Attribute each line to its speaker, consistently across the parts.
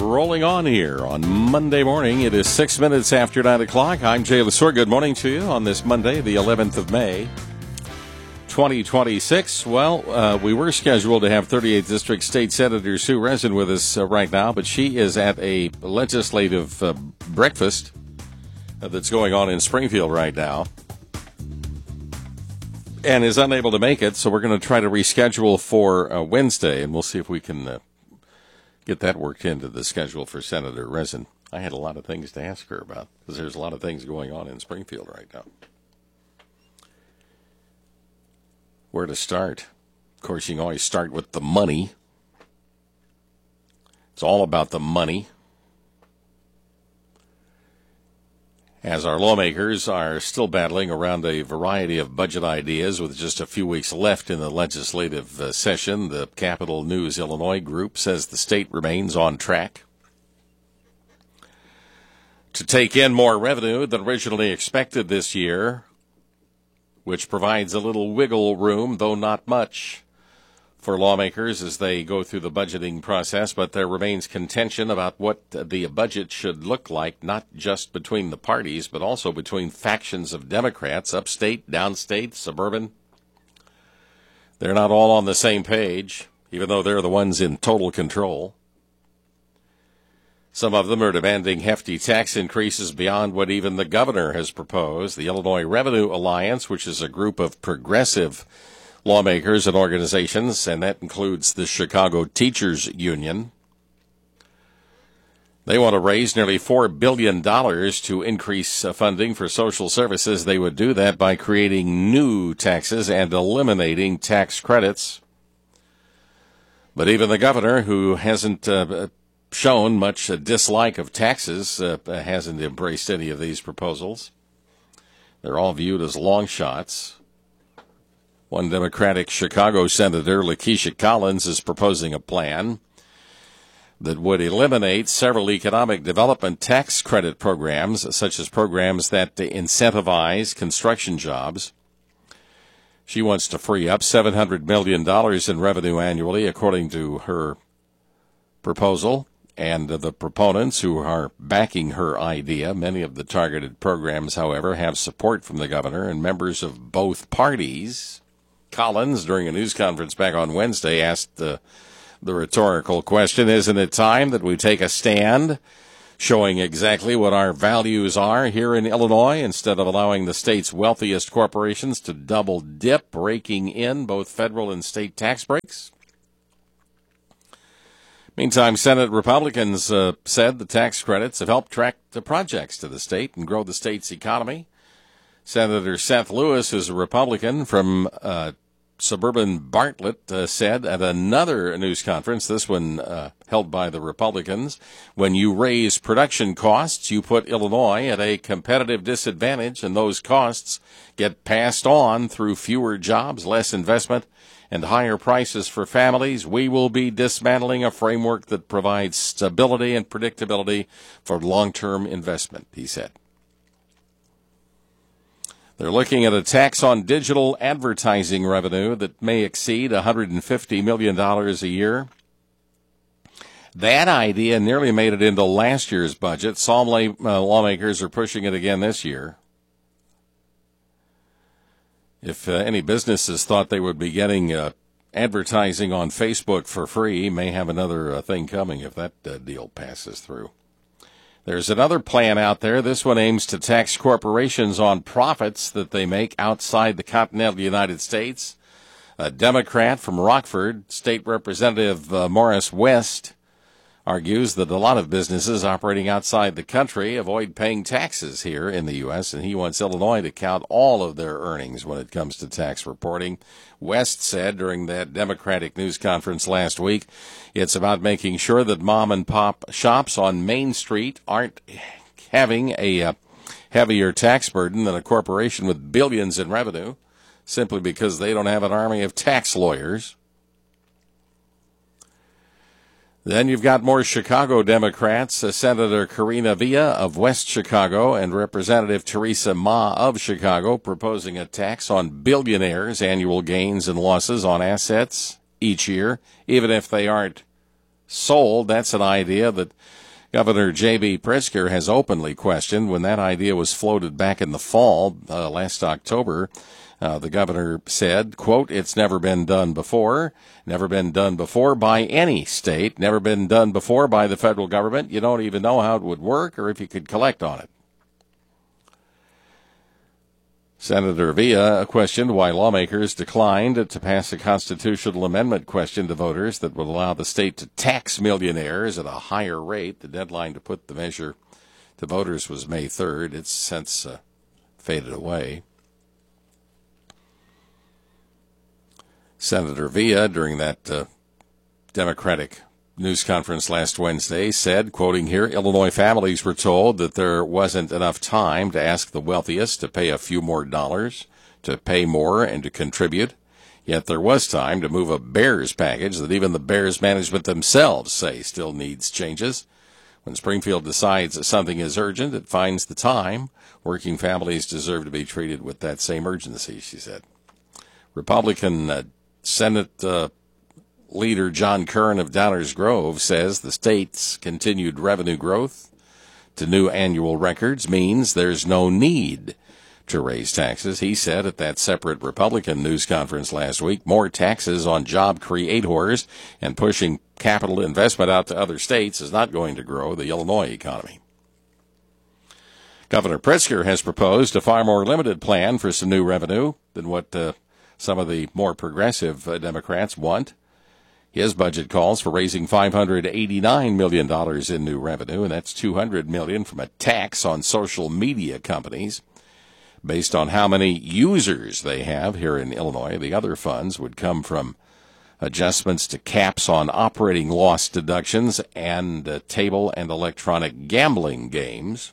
Speaker 1: rolling on here on Monday morning. It is 6 minutes after 9 o'clock. I'm Jay Lesor. Good morning to you on this Monday, the 11th of May, 2026. Well, we were scheduled to have 38th District State Senator Sue Rezin with us right now, but she is at a legislative breakfast that's going on in Springfield right now and is unable to make it, so we're going to try to reschedule for Wednesday, and we'll see if we can get that worked into the schedule for Senator Rezin. I had a lot of things to ask her about because there's a lot of things going on in Springfield right now. Where to start? Of course, you can always start with the money. It's all about the money. As our lawmakers are still battling around a variety of budget ideas with just a few weeks left in the legislative session, the Capital News Illinois group says the state remains on track to take in more revenue than originally expected this year, which provides a little wiggle room, though not much, for lawmakers as they go through the budgeting process. But there remains contention about what the budget should look like, not just between the parties, but also between factions of Democrats, upstate, downstate, suburban. They're not all on the same page, even though they're the ones in total control. Some of them are demanding hefty tax increases beyond what even the governor has proposed. The Illinois Revenue Alliance, which is a group of progressive lawmakers and organizations, and that includes the Chicago Teachers Union. They want to raise nearly $4 billion to increase funding for social services. They would do that by creating new taxes and eliminating tax credits. But even the governor, who hasn't shown much dislike of taxes, hasn't embraced any of these proposals. They're all viewed as long shots. One Democratic Chicago Senator, Lakeisha Collins, is proposing a plan that would eliminate several economic development tax credit programs, such as programs that incentivize construction jobs. She wants to free up $700 million in revenue annually, according to her proposal. And the proponents who are backing her idea, many of the targeted programs, however, have support from the governor and members of both parties. Collins, during a news conference back on Wednesday, asked the rhetorical question, isn't it time that we take a stand showing exactly what our values are here in Illinois instead of allowing the state's wealthiest corporations to double dip, raking in both federal and state tax breaks? Meantime, Senate Republicans said the tax credits have helped attract the projects to the state and grow the state's economy. Senator Seth Lewis, who's a Republican from suburban Bartlett, said at another news conference, this one held by the Republicans, when you raise production costs, you put Illinois at a competitive disadvantage, and those costs get passed on through fewer jobs, less investment, and higher prices for families. We will be dismantling a framework that provides stability and predictability for long-term investment, he said. They're looking at a tax on digital advertising revenue that may exceed $150 million a year. That idea nearly made it into last year's budget. Some lawmakers are pushing it again this year. If any businesses thought they would be getting advertising on Facebook for free, may have another thing coming if that deal passes through. There's another plan out there. This one aims to tax corporations on profits that they make outside the continental United States. A Democrat from Rockford, State Representative Morris West, argues that a lot of businesses operating outside the country avoid paying taxes here in the U.S., and he wants Illinois to count all of their earnings when it comes to tax reporting. West said during that Democratic news conference last week, it's about making sure that mom-and-pop shops on Main Street aren't having a heavier tax burden than a corporation with billions in revenue, simply because they don't have an army of tax lawyers. Then you've got more Chicago Democrats, Senator Karina Villa of West Chicago and Representative Teresa Ma of Chicago proposing a tax on billionaires' annual gains and losses on assets each year, even if they aren't sold. That's an idea that Governor J.B. Pritzker has openly questioned when that idea was floated back in the fall last October. The governor said, quote, "It's never been done before by any state, never been done before by the federal government. You don't even know how it would work or if you could collect on it." Senator Villa questioned why lawmakers declined to pass a constitutional amendment question to voters that would allow the state to tax millionaires at a higher rate. The deadline to put the measure to voters was May 3rd. It's since faded away. Senator Villa, during that Democratic news conference last Wednesday, said, quoting here, "Illinois families were told that there wasn't enough time to ask the wealthiest to pay a few more dollars, to pay more and to contribute. Yet there was time to move a Bears package that even the Bears management themselves say still needs changes. When Springfield decides that something is urgent, it finds the time. Working families deserve to be treated with that same urgency," she said. Republican Senate Leader John Curran of Downers Grove says the state's continued revenue growth to new annual records means there's no need to raise taxes. He said at that separate Republican news conference last week, more taxes on job creators and pushing capital investment out to other states is not going to grow the Illinois economy. Governor Pritzker has proposed a far more limited plan for some new revenue than what some of the more progressive Democrats want. His budget calls for raising $589 million in new revenue, and that's $200 million from a tax on social media companies. Based on how many users they have here in Illinois, the other funds would come from adjustments to caps on operating loss deductions and table and electronic gambling games.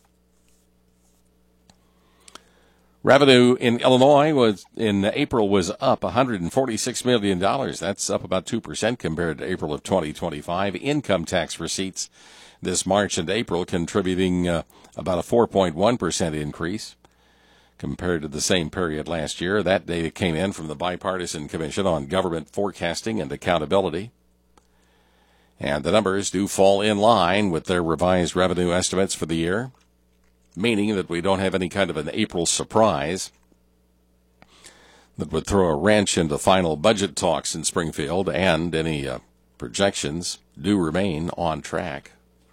Speaker 1: Revenue in Illinois in April was up $146 million. That's up about 2% compared to April of 2025. Income tax receipts this March and April contributing about a 4.1% increase compared to the same period last year. That data came in from the Bipartisan Commission on Government Forecasting and Accountability. And the numbers do fall in line with their revised revenue estimates for the year, meaning that we don't have any kind of an April surprise that would throw a wrench into final budget talks in Springfield, and any projections do remain on track.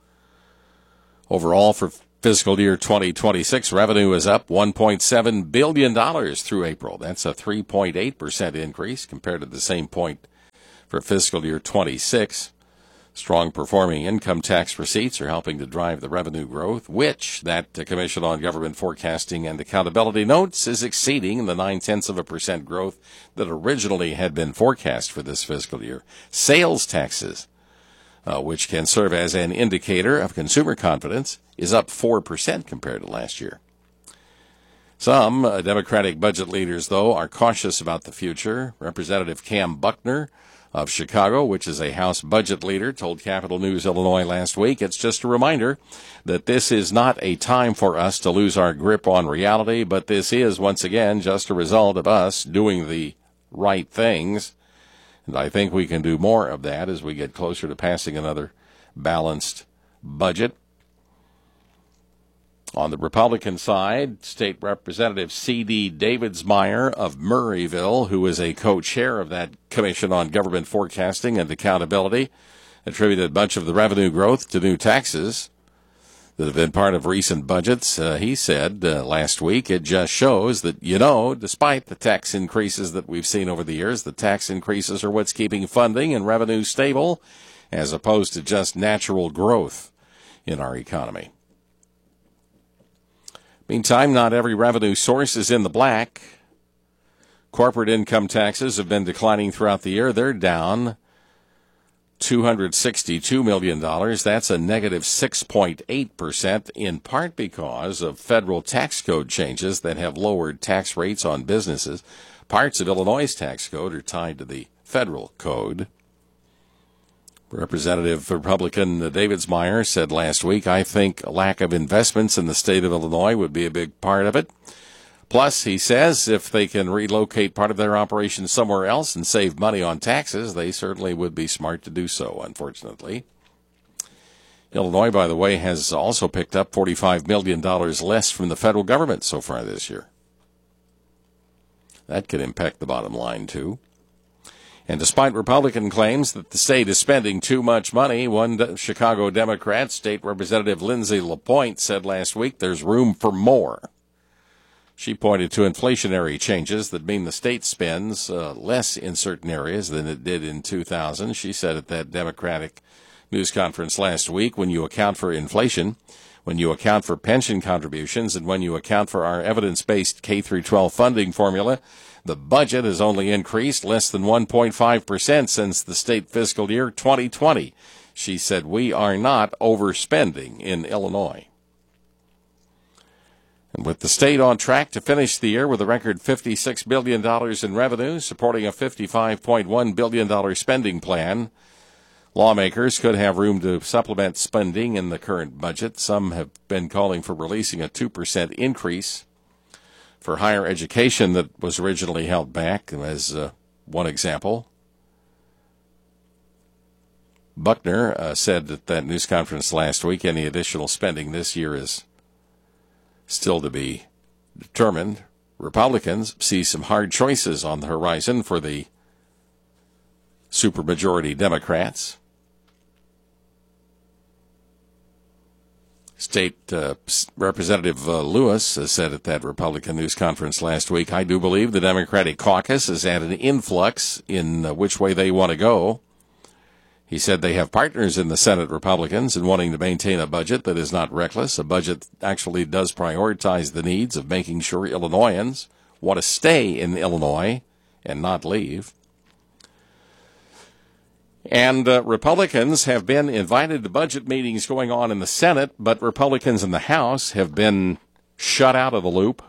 Speaker 1: Overall, for fiscal year 2026, revenue is up $1.7 billion through April. That's a 3.8% increase compared to the same point for fiscal year 26. Strong performing income tax receipts are helping to drive the revenue growth, which that Commission on Government Forecasting and Accountability notes is exceeding the 0.9% growth that originally had been forecast for this fiscal year. Sales taxes, which can serve as an indicator of consumer confidence, is up 4% compared to last year. Some Democratic budget leaders, though, are cautious about the future. Representative Cam Buckner of Chicago, which is a House budget leader, told Capital News Illinois last week, "It's just a reminder that this is not a time for us to lose our grip on reality, but this is, once again, just a result of us doing the right things. And I think we can do more of that as we get closer to passing another balanced budget." On the Republican side, State Representative C.D. Davidsmeyer of Murrayville, who is a co-chair of that Commission on Government Forecasting and Accountability, attributed a bunch of the revenue growth to new taxes that have been part of recent budgets. He said last week, "It just shows that, despite the tax increases that we've seen over the years, the tax increases are what's keeping funding and revenue stable, as opposed to just natural growth in our economy." Meantime, not every revenue source is in the black. Corporate income taxes have been declining throughout the year. They're down $262 million. That's a negative 6.8%, in part because of federal tax code changes that have lowered tax rates on businesses. Parts of Illinois' tax code are tied to the federal code. Representative Republican Davidsmeyer said last week, "I think a lack of investments in the state of Illinois would be a big part of it. Plus," he says, "if they can relocate part of their operation somewhere else and save money on taxes, they certainly would be smart to do so, unfortunately." Illinois, by the way, has also picked up $45 million less from the federal government so far this year. That could impact the bottom line, too. And despite Republican claims that the state is spending too much money, one Chicago Democrat, State Representative Lindsay LaPointe, said last week there's room for more. She pointed to inflationary changes that mean the state spends less in certain areas than it did in 2000. She said at that Democratic news conference last week, when you account for inflation, when you account for pension contributions, and when you account for our evidence-based K-12 funding formula, the budget has only increased less than 1.5% since the state fiscal year 2020. She said, we are not overspending in Illinois. And with the state on track to finish the year with a record $56 billion in revenue, supporting a $55.1 billion spending plan, lawmakers could have room to supplement spending in the current budget. Some have been calling for releasing a 2% increase for higher education that was originally held back, as one example. Buckner said at that news conference last week any additional spending this year is still to be determined. Republicans see some hard choices on the horizon for the supermajority Democrats. State Representative Lewis said at that Republican news conference last week, I do believe the Democratic caucus has had an influx in which way they want to go. He said they have partners in the Senate Republicans in wanting to maintain a budget that is not reckless, a budget that actually does prioritize the needs of making sure Illinoisans want to stay in Illinois and not leave. And Republicans have been invited to budget meetings going on in the Senate, but Republicans in the House have been shut out of the loop.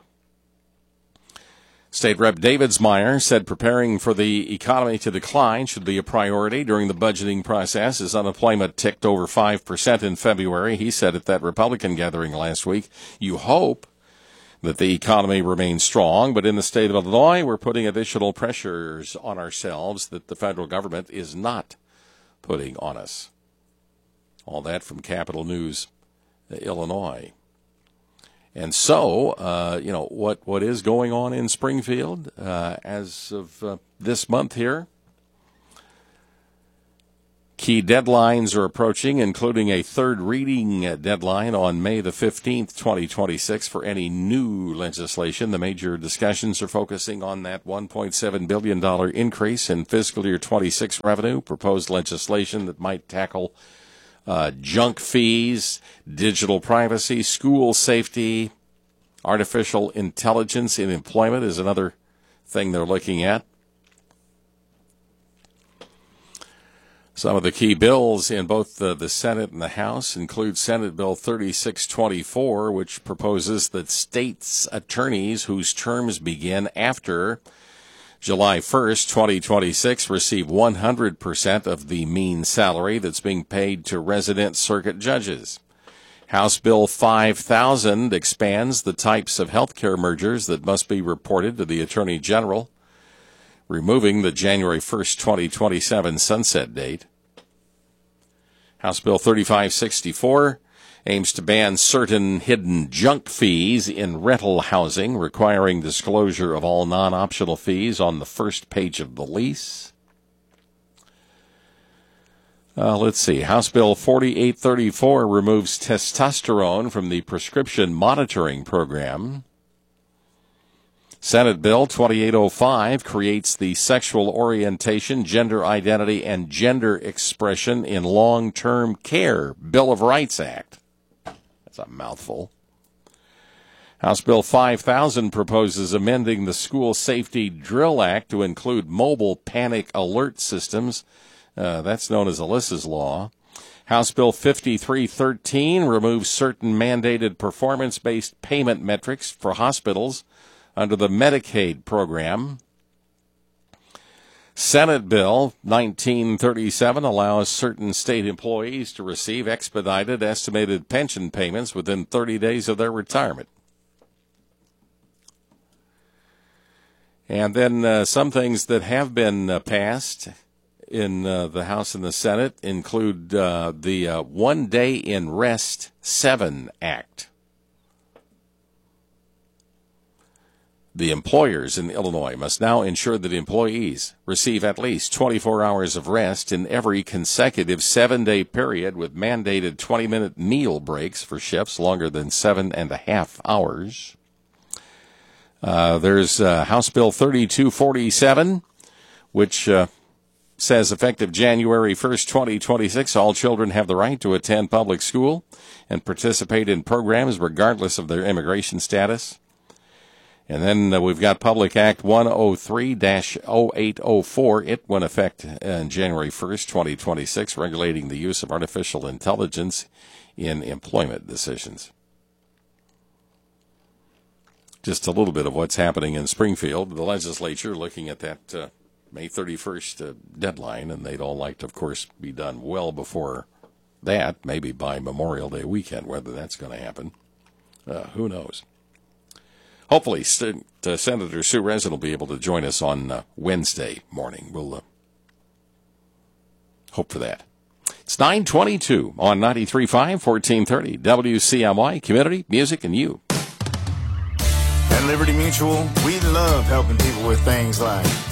Speaker 1: State Rep. Davidsmeyer said preparing for the economy to decline should be a priority during the budgeting process as unemployment ticked over 5% in February. He said at that Republican gathering last week, you hope that the economy remains strong, but in the state of Illinois, we're putting additional pressures on ourselves that the federal government is not putting on us. All that from Capital News, Illinois. And so, what is going on in Springfield as of this month here? Key deadlines are approaching, including a third reading deadline on May the 15th, 2026 for any new legislation. The major discussions are focusing on that $1.7 billion increase in fiscal year 26 revenue, proposed legislation that might tackle junk fees, digital privacy, school safety, artificial intelligence in employment is another thing they're looking at. Some of the key bills in both the Senate and the House include Senate Bill 3624, which proposes that states' attorneys whose terms begin after July 1st, 2026, receive 100% of the mean salary that's being paid to resident circuit judges. House Bill 5000 expands the types of health care mergers that must be reported to the Attorney General, removing the January 1st, 2027 sunset date. House Bill 3564 aims to ban certain hidden junk fees in rental housing, requiring disclosure of all non-optional fees on the first page of the lease. Let's see. House Bill 4834 removes testosterone from the prescription monitoring program. Senate Bill 2805 creates the Sexual Orientation, Gender Identity, and Gender Expression in Long-Term Care Bill of Rights Act. That's a mouthful. House Bill 5000 proposes amending the School Safety Drill Act to include mobile panic alert systems. That's known as Alyssa's Law. House Bill 5313 removes certain mandated performance-based payment metrics for hospitals under the Medicaid program. Senate Bill 1937 allows certain state employees to receive expedited estimated pension payments within 30 days of their retirement. And then some things that have been passed in the House and the Senate include the One Day in Rest 7 Act. The employers in Illinois must now ensure that employees receive at least 24 hours of rest in every consecutive 7-day period, with mandated 20-minute meal breaks for shifts longer than 7.5 hours. There's House Bill 3247, which says effective January 1st, 2026, all children have the right to attend public school and participate in programs regardless of their immigration status. And then we've got Public Act 103-0804. It went effect on January 1st, 2026, regulating the use of artificial intelligence in employment decisions. Just a little bit of what's happening in Springfield. The legislature looking at that May 31st deadline, and they'd all like to, of course, be done well before that, maybe by Memorial Day weekend. Whether that's going to happen, who knows? Hopefully, Senator Sue Rezin will be able to join us on Wednesday morning. We'll hope for that. It's 9:22 on 93.5, 1430, WCMY, Community, Music, and You.
Speaker 2: At Liberty Mutual, we love helping people with things like